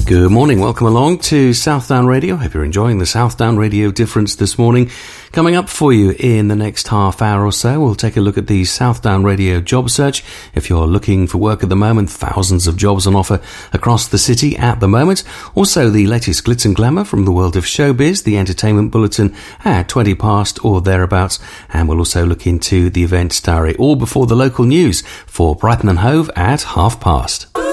Good morning, welcome along to Southdown Radio. Hope you're enjoying the Southdown Radio Difference this morning. Coming up for you in the next half hour or so, we'll take a look at the Southdown Radio job search. If you're looking for work at the moment, thousands of jobs on offer across the city at the moment. Also, the latest glitz and glamour from the world of showbiz, the entertainment bulletin at 20 past or thereabouts. And we'll also look into the events diary, all before the local news for Brighton and Hove at 1/2 past.